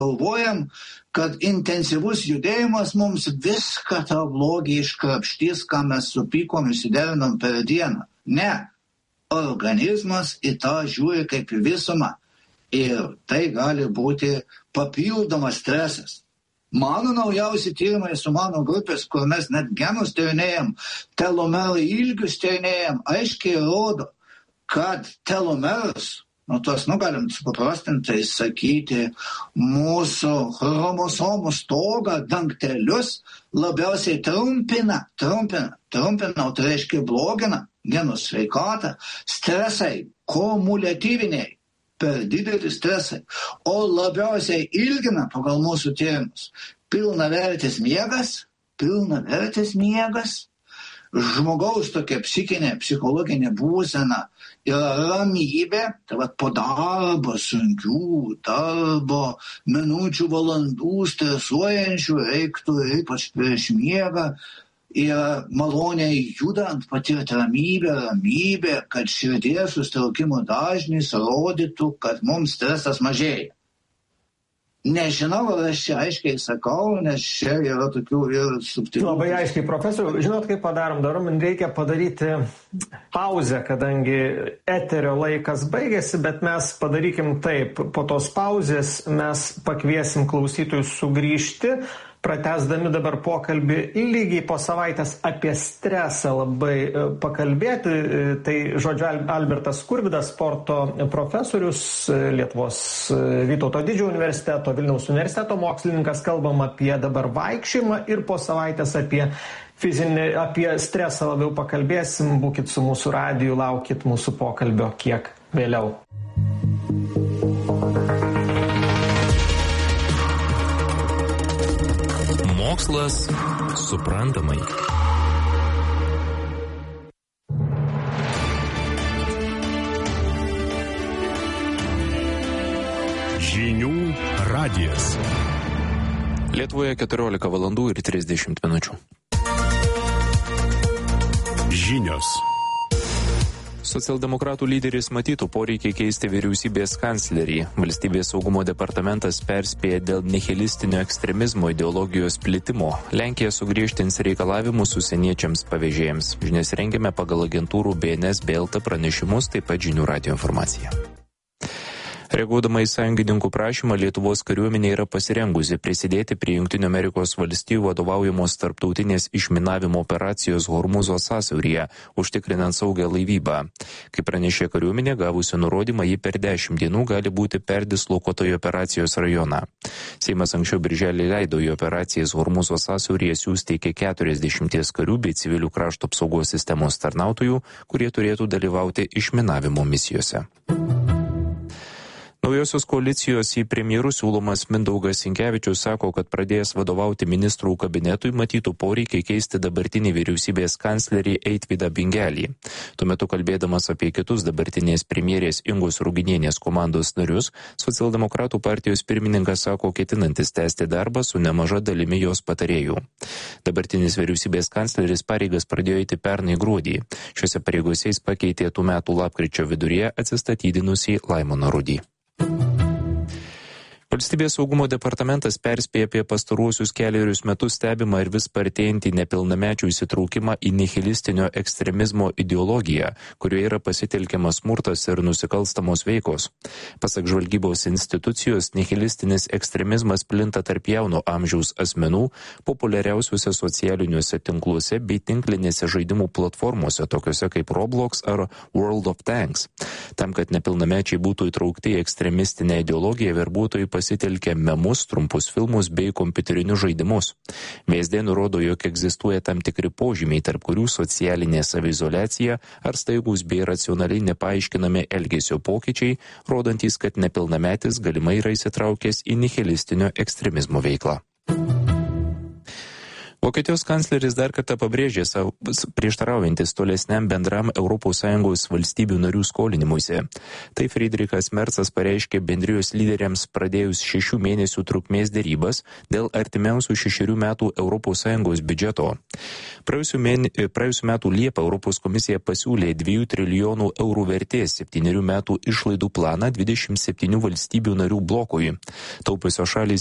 galvojam, kad intensyvus judėjimas mums viską tą blogį iškrapštys, ką mes supykom įsiderinom per dieną. Ne. Organizmas į tą žiūri kaip į visumą. Ir tai gali būti papildomas stresas. Mano naujausi tyrimai su mano grupės, kur mes net genus tyrinėjam, telomerų ilgius tyrinėjam, aiškiai rodo, kad telomerus, galim supaprastintai sakyti, mūsų chromosomų stogą, dangtelius labiausiai trumpina, tai reiškia blogina genų sveikatą, stresai kumuliatyviniai. Per didelis stresai, o labiausiai ilgina pagal mūsų tyrimus pilnavertis miegas, žmogaus tokia psichinė, psichologinė būsena yra ramybė, tai po darbo, sunkių darbo, minučių, valandų, stresuojančių reiktų, ypač prieš miegą, yra maloniai judant patirti ramybę, kad širdies susitraukimo dažnis rodytų, kad mums stresas mažėja. Nežinau, ar aš čia aiškiai sakau, nes čia yra tokių ir subtilių. Labai aiškiai, profesoriau. Žinot, kaip padarom? Man reikia padaryti pauzę, kadangi eterio laikas baigėsi, bet mes padarykim taip. Po tos pauzės mes pakviesim klausytojus sugrįžti, pratęsdami dabar pokalbį lygiai po savaitės apie stresą labai pakalbėti. Tai, žodžiu, Albertas Skurvydas, sporto profesorius, Lietuvos Vytauto Didžiojo universiteto, Vilniaus universiteto mokslininkas, kalbam apie dabar vaikščiojimą ir po savaitės apie stresą labiau pakalbėsim. Būkit su mūsų radiju, laukit mūsų pokalbio kiek vėliau. Mokslas suprantamai. Žinių radijas. Lietuvoje 14 valandų ir 30 minučių. Žinios. Socialdemokratų lyderis matytų poreikį keisti vyriausybės kanclerį. Valstybės saugumo departamentas perspėja dėl nihilistinio ekstremizmo ideologijos plitimo. Lenkija sugriežtins reikalavimus užsieniečiams pavėžėjams. Žinias rengiame pagal agentūrų BNS BLT pranešimus, taip pat Žinių radijo informacija. Reaguodama į sąjungininkų prašymą, Lietuvos kariuomenė yra pasirengusi prisidėti prie Jungtinių Amerikos valstijų vadovaujamos tarptautinės išminavimo operacijos Hormūzo sąsiauryje, užtikrinant saugią laivybą. Kaip pranešė kariuomenė, gavusi nurodymą, ji per 10 dienų gali būti perdislokuota į operacijos rajoną. Seimas anksčiau birželį leido į operacijas Hormūzo sąsiauryje siųsti iki 40 karių bei civilių krašto apsaugos sistemos tarnautojų, kurie turėtų dalyvauti išminavimo misijose. Naujosios koalicijos į premjerus siūlomas Mindaugas Sinkevičius sako, kad pradėjęs vadovauti ministrų kabinetui matytų poreikį keisti dabartinį vyriausybės kanclerį Eitvydą Bingelį. Tuo metu kalbėdamas apie kitus dabartinės premjerės Ingos Ruginienės komandos narius, socialdemokratų partijos pirmininkas sako, ketinantis tęsti darbą su nemaža dalimi jos patarėjų. Dabartinis vyriausybės kancleris pareigas pradėjo eiti pernai gruodį. Šiuose pareigose jis pakeitė tų metų lapkričio viduryje atsistatydinusį Laimoną Rudį. Valstybės saugumo departamentas perspėja apie pastaruosius kelerius metus stebimą ir vis spartėjantį nepilnamečių įsitraukimą į nihilistinio ekstremizmo ideologiją, kurioje yra pasitelkiamas smurtas ir nusikalstamos veikos. Pasak žvalgybos institucijos, nihilistinis ekstremizmas plinta tarp jauno amžiaus asmenų, populiariausiuose socialiniuose tinkluose bei tinklinėse žaidimų platformose, tokiuose kaip Roblox ar World of Tanks. Tam, kad nepilnamečiai būtų įtraukti į ekstremistinę ideologiją, verbuotojai pasitelkia memus, trumpus filmus bei kompiuterinius žaidimus. VSD nurodo, jog egzistuoja tam tikri požymiai, tarp kurių socialinė saviizoliacija ar staigūs bei racionaliai nepaaiškinami elgesio pokyčiai, rodantys, kad nepilnametis galimai yra įsitraukęs į nihilistinio ekstremizmo veiklą. Vokietijos kancleris dar kartą pabrėžė savo prieštaraujantis tolesniam bendram ES valstybių narių skolinimuisi. Tai Friedrichas Merzas pareiškė bendrijos lyderiams pradėjus 6 mėnesių trukmės dėrybas dėl artimiausių 6 metų ES biudžeto. Praėjusių metų Liepą Europos komisija pasiūlė 2 trilijonų eurų vertės 7 metų išlaidų planą 27 valstybių narių blokui. Taupiosios šalys